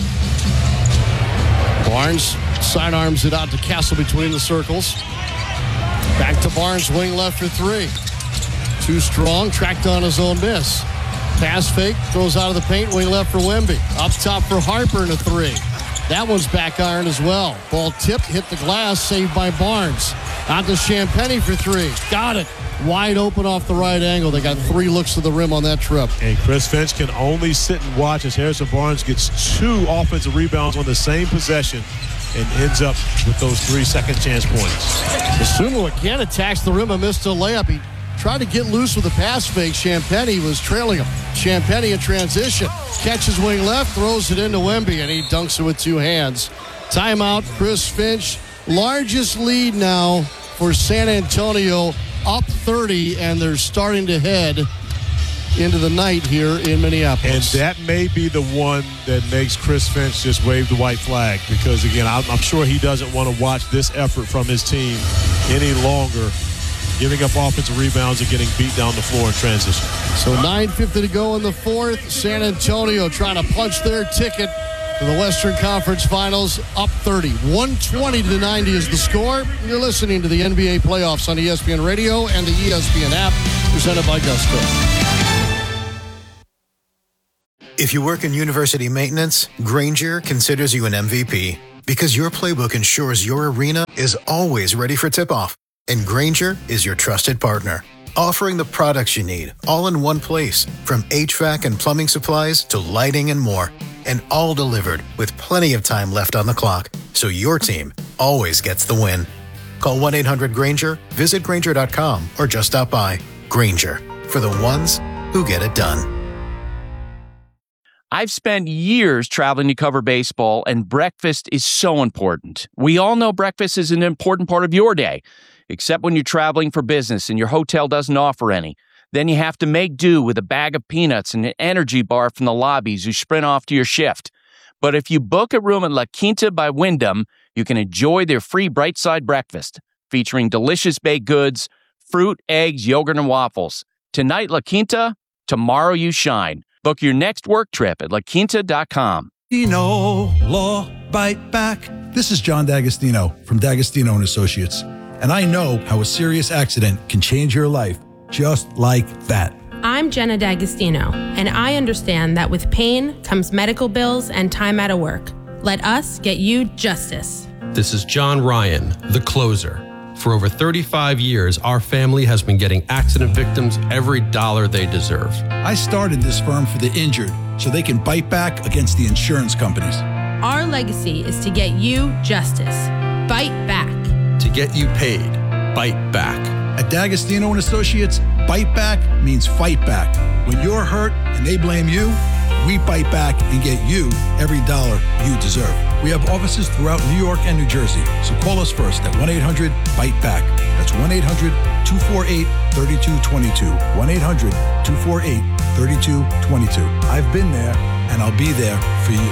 Barnes sidearms it out to Castle between the circles. Back to Barnes, wing left for 3. Too strong, tracked on his own miss. Pass fake, throws out of the paint, wing left for Wemby. Up top for Harper in a 3. That one's back iron as well. Ball tipped, hit the glass, saved by Barnes. Out to Champagnie for 3. Got it. Wide open off the right angle. They got 3 looks to the rim on that trip. And Chris Finch can only sit and watch as Harrison Barnes gets 2 offensive rebounds on the same possession and ends up with those 3 second chance points. Sumo again attacks the rim and missed a layup. He tried to get loose with a pass fake. Champagnie was trailing him. Champagnie in transition. Catches wing left, throws it into Wemby, and he dunks it with 2 hands. Timeout, Chris Finch. Largest lead now for San Antonio, up 30, and they're starting to head into the night here in Minneapolis. And that may be the one that makes Chris Finch just wave the white flag, because, again, I'm sure he doesn't want to watch this effort from his team any longer, giving up offensive rebounds and getting beat down the floor in transition. So 9:50 to go in the fourth. San Antonio trying to punch their ticket to the Western Conference Finals, up 30. 120-90 is the score. You're listening to the NBA playoffs on ESPN Radio and the ESPN app, presented by Gusto. If you work in university maintenance, Grainger considers you an MVP because your playbook ensures your arena is always ready for tip-off. And Grainger is your trusted partner, offering the products you need all in one place, from HVAC and plumbing supplies to lighting and more, and all delivered with plenty of time left on the clock, so your team always gets the win. Call 1-800-GRAINGER, visit Grainger.com, or just stop by. Grainger, for the ones who get it done. I've spent years traveling to cover baseball, and breakfast is so important. We all know breakfast is an important part of your day, except when you're traveling for business and your hotel doesn't offer any. Then you have to make do with a bag of peanuts and an energy bar from the lobbies you sprint off to your shift. But if you book a room at La Quinta by Wyndham, you can enjoy their free Bright Side breakfast, featuring delicious baked goods, fruit, eggs, yogurt, and waffles. Tonight, La Quinta, tomorrow you shine. Book your next work trip at laquinta.com. Law Bite Back. This is John D'Agostino from D'Agostino & Associates, and I know how a serious accident can change your life just like that. I'm Jenna D'Agostino, and I understand that with pain comes medical bills and time out of work. Let us get you justice. This is John Ryan, the closer. For over 35 years, our family has been getting accident victims every dollar they deserve. I started this firm for the injured so they can bite back against the insurance companies. Our legacy is to get you justice. Bite back. To get you paid. Bite back. At D'Agostino & Associates, bite back means fight back. When you're hurt and they blame you, we bite back and get you every dollar you deserve. We have offices throughout New York and New Jersey, so call us first at 1-800-BITE-BACK. That's 1-800-248-3222. 1-800-248-3222. I've been there, and I'll be there for you.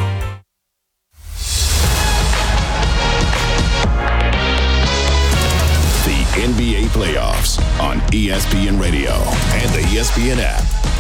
The NBA playoffs on ESPN Radio and the ESPN app.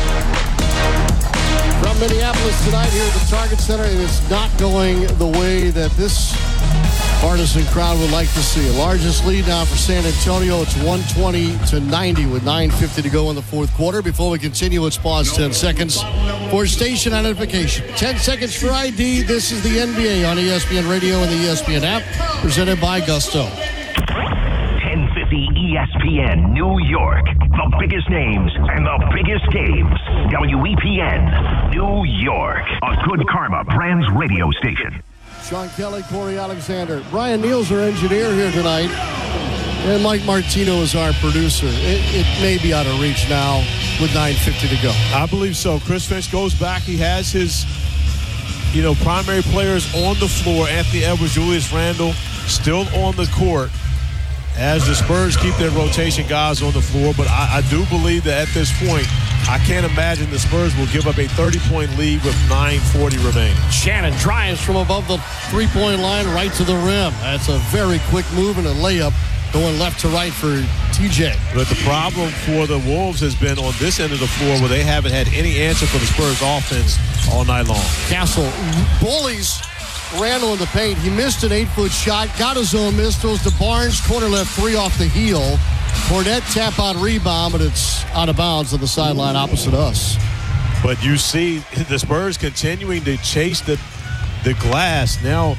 From Minneapolis tonight here at the Target Center, it is not going the way that this partisan crowd would like to see. Largest lead now for San Antonio. It's 120-90 with 9:50 to go in the fourth quarter. Before we continue, let's pause 10 seconds for station identification. 10 seconds for ID. This is the NBA on ESPN Radio and the ESPN app, presented by Gusto. 1050 ESPN New York. The biggest names and the biggest games. WEPN New York. A Good Karma Brands radio station. Sean Kelly, Corey Alexander. Brian Neal's our engineer here tonight. And Mike Martino is our producer. It may be out of reach now with 9:50 to go. I believe so. Chris Finch goes back. He has his, primary players on the floor. Anthony Edwards, Julius Randle still on the court as the Spurs keep their rotation guys on the floor. But I do believe that at this point, I can't imagine the Spurs will give up a 30-point lead with 9:40 remaining. Shannon drives from above the three-point line right to the rim. That's a very quick move and a layup going left to right for TJ. But the problem for the Wolves has been on this end of the floor where they haven't had any answer for the Spurs offense all night long. Castle bullies Randle in the paint. He missed an 8-foot shot, got his own miss, throws to Barnes, corner left three off the heel. Cornette tap out rebound, but it's out of bounds on the sideline opposite us. But you see the Spurs continuing to chase the glass. Now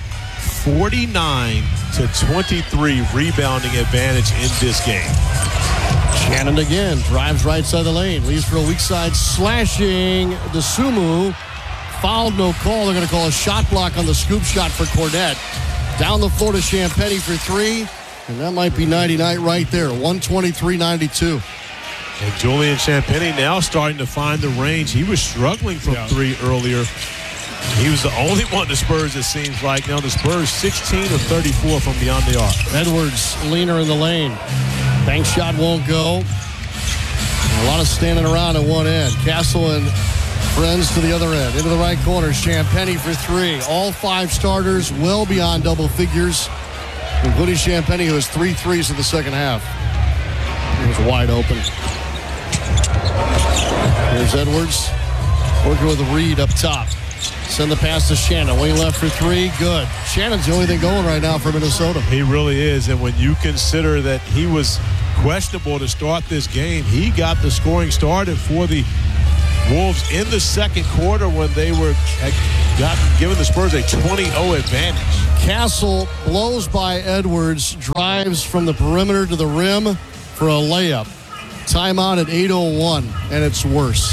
49-23 rebounding advantage in this game. Shannon again drives right side of the lane, leaves for a weak side, slashing Dosunmu. Fouled, no call. They're going to call a shot block on the scoop shot for Cornette. Down the floor to Champagnie for three. And that might be nighty-night right there, 123-92. And Julian Champagnie now starting to find the range. He was struggling from three earlier. He was the only one, the Spurs, it seems like. Now the Spurs 16 of 34 from beyond the arc. Edwards, leaner in the lane. Bank shot won't go. And a lot of standing around at one end. Castle and friends to the other end. Into the right corner, Champagnie for three. All five starters well beyond double figures, including Champagnie, who has 3 threes in the second half. He was wide open. Here's Edwards working with Reed up top. Send the pass to Shannon. Wing left for three. Good. Shannon's the only thing going right now for Minnesota. He really is. And when you consider that he was questionable to start this game, he got the scoring started for the Wolves in the second quarter when they had given the Spurs a 20-0 advantage. Castle blows by Edwards, drives from the perimeter to the rim for a layup. Timeout at 8:01, and it's worse.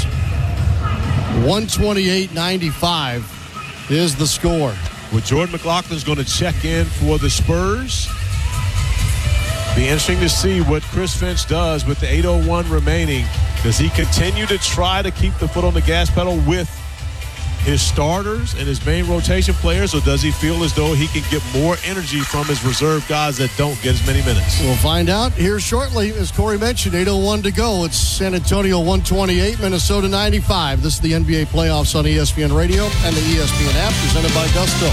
128-95 is the score. Well, Jordan McLaughlin's going to check in for the Spurs. Be interesting to see what Chris Finch does with the 8:01 remaining. Does he continue to try to keep the foot on the gas pedal with his starters and his main rotation players, or does he feel as though he can get more energy from his reserve guys that don't get as many minutes? We'll find out here shortly. As Corey mentioned, 8:01 to go. It's San Antonio 128, Minnesota 95. This is the NBA playoffs on ESPN Radio and the ESPN app, presented by Gusto.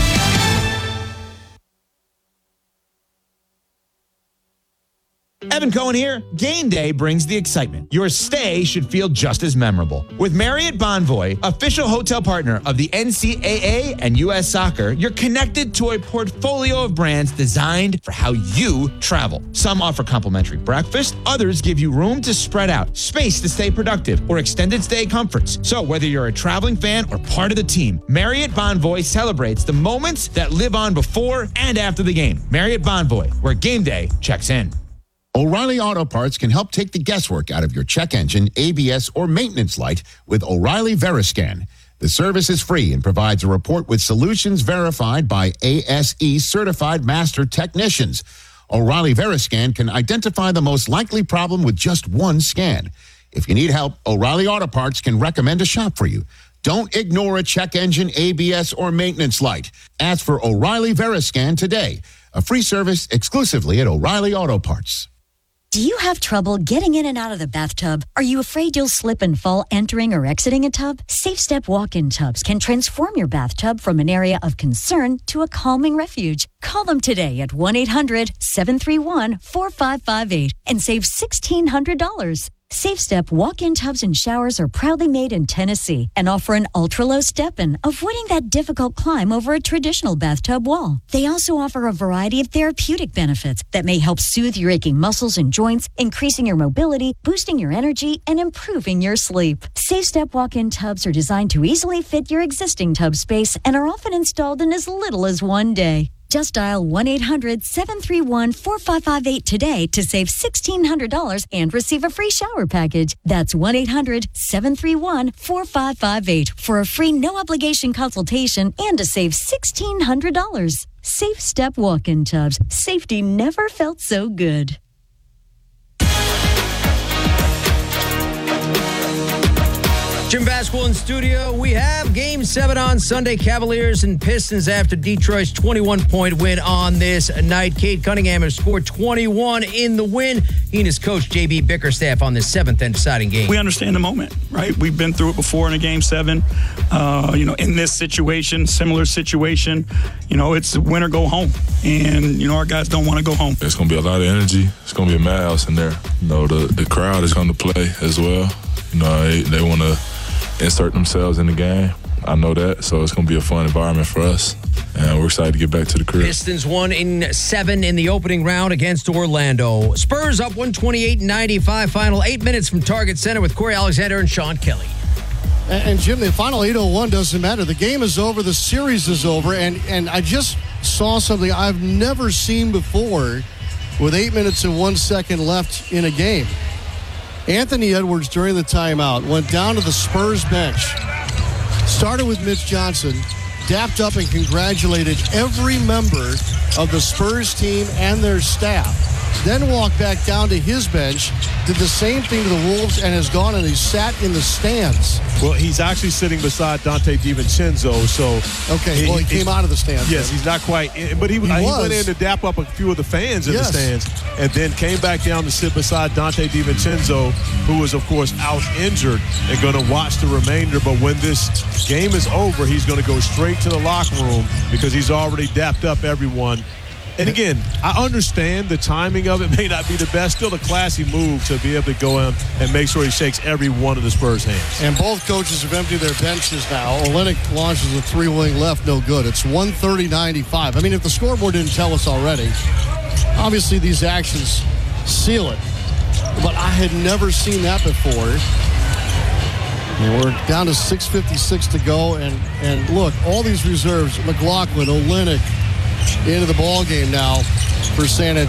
Evan Cohen here. Game day brings the excitement. Your stay should feel just as memorable. With Marriott Bonvoy, official hotel partner of the NCAA and U.S. Soccer, you're connected to a portfolio of brands designed for how you travel. Some offer complimentary breakfast, others give you room to spread out, space to stay productive, or extended stay comforts. So whether you're a traveling fan or part of the team, Marriott Bonvoy celebrates the moments that live on before and after the game. Marriott Bonvoy, where game day checks in. O'Reilly Auto Parts can help take the guesswork out of your check engine, ABS, or maintenance light with O'Reilly Veriscan. The service is free and provides a report with solutions verified by ASE certified master technicians. O'Reilly Veriscan can identify the most likely problem with just one scan. If you need help, O'Reilly Auto Parts can recommend a shop for you. Don't ignore a check engine, ABS, or maintenance light. Ask for O'Reilly Veriscan today. A free service exclusively at O'Reilly Auto Parts. Do you have trouble getting in and out of the bathtub? Are you afraid you'll slip and fall entering or exiting a tub? Safe Step walk-in tubs can transform your bathtub from an area of concern to a calming refuge. Call them today at 1-800-731-4558 and save $1,600. Safe Step walk-in tubs and showers are proudly made in Tennessee and offer an ultra-low step-in, avoiding that difficult climb over a traditional bathtub wall. They also offer a variety of therapeutic benefits that may help soothe your aching muscles and joints, increasing your mobility, boosting your energy, and improving your sleep. Safe Step walk-in tubs are designed to easily fit your existing tub space and are often installed in as little as one day. Just dial 1-800-731-4558 today to save $1,600 and receive a free shower package. That's 1-800-731-4558 for a free no-obligation consultation and to save $1,600. Safe Step walk-in tubs. Safety never felt so good. Jim Vasquez in studio. We have Game 7 on Sunday. Cavaliers and Pistons after Detroit's 21-point win on this night. Cade Cunningham has scored 21 in the win. He and his coach, J.B. Bickerstaff, on this seventh and deciding game. We understand the moment, right? We've been through it before in a Game 7. In this situation, similar situation, it's win or go home. And, our guys don't want to go home. It's going to be a lot of energy. It's going to be a madhouse in there. The crowd is going to play as well. They want to insert themselves in the game. I know that, so it's going to be a fun environment for us, and we're excited to get back to the crib. Pistons won in 7 in the opening round against Orlando. Spurs up 128-95. Final 8 minutes from Target Center with Corey Alexander and Sean Kelly. And Jim, the final 8:01 doesn't matter. The game is over. The series is over. And I just saw something I've never seen before with 8 minutes and 1 second left in a game. Anthony Edwards, during the timeout, went down to the Spurs bench, started with Mitch Johnson, dapped up and congratulated every member of the Spurs team and their staff, then walked back down to his bench, did the same thing to the Wolves, and has gone and he sat in the stands. Well, he's actually sitting beside Dante DiVincenzo, so... Okay, he came out of the stands. Yes, then. He's not quite in, but he went in to dap up a few of the fans in the stands, and then came back down to sit beside Dante DiVincenzo, who was, of course, out injured and going to watch the remainder. But when this game is over, he's going to go straight to the locker room because he's already dapped up everyone And again, I understand the timing of it may not be the best. Still a classy move to be able to go in and make sure he shakes every one of the Spurs' hands. And both coaches have emptied their benches now. Olynyk launches a three-wing left, no good. It's 130-95. I mean, if the scoreboard didn't tell us already, obviously these actions seal it. But I had never seen that before. And we're down to 6:56 to go. And look, all these reserves, McLaughlin, Olynyk, into the ball game now for San Antonio.